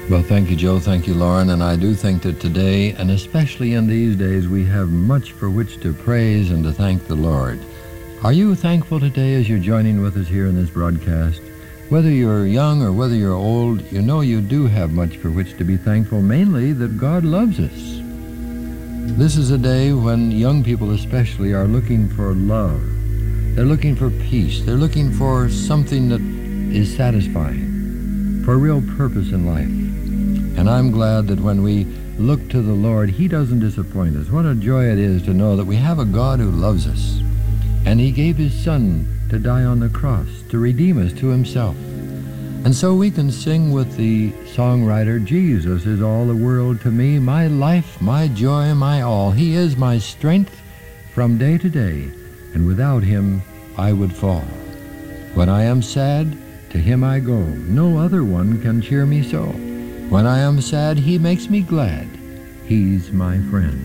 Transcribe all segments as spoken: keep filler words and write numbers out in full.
Well, thank you, Joe. Thank you, Lauren. And I do think that today, and especially in these days, we have much for which to praise and to thank the Lord. Are you thankful today as you're joining with us here in this broadcast? Whether you're young or whether you're old, you know you do have much for which to be thankful, mainly that God loves us. This is a day when young people especially are looking for love. They're looking for peace. They're looking for something that is satisfying, for a real purpose in life. And I'm glad that when we look to the Lord, He doesn't disappoint us. What a joy it is to know that we have a God who loves us. And He gave His Son to die on the cross, to redeem us to Himself. And so we can sing with the songwriter, Jesus is all the world to me, my life, my joy, my all. He is my strength from day to day, and without Him I would fall. When I am sad, to Him I go. No other one can cheer me so. When I am sad, He makes me glad. He's my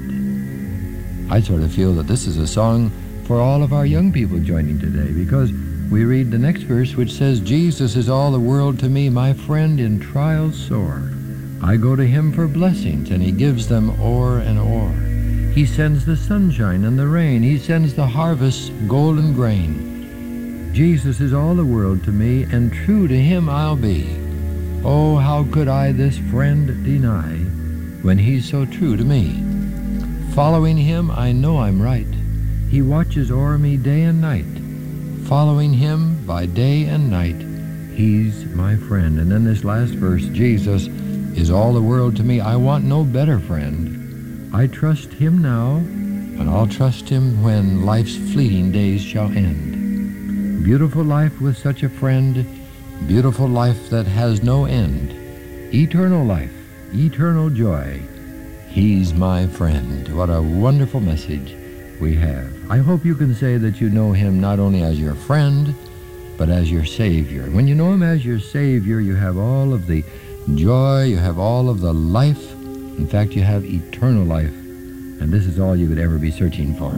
friend. I sort of feel that this is a song for all of our young people joining today, because we read the next verse, which says, Jesus is all the world to me, my friend in trials sore. I go to Him for blessings, and He gives them o'er and o'er. He sends the sunshine and the rain. He sends the harvest's golden grain. Jesus is all the world to me, and true to Him I'll be. Oh, how could I this friend deny, when He's so true to me? Following Him, I know I'm right. He watches o'er me day and night. Following Him by day and night, He's my friend. And then this last verse, Jesus is all the world to me. I want no better friend. I trust Him now, and I'll trust Him when life's fleeting days shall end. Beautiful life with such a friend, beautiful life that has no end. Eternal life, eternal joy. He's my friend. What a wonderful message we have. I hope you can say that you know Him not only as your friend, but as your Savior. When you know Him as your Savior, you have all of the joy, you have all of the life. In fact, you have eternal life. And this is all you could ever be searching for.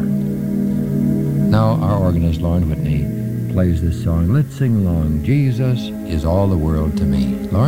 Now, our organist, Lauren Whitney, plays this song. Let's sing along. Jesus is all the world to me. Lauren?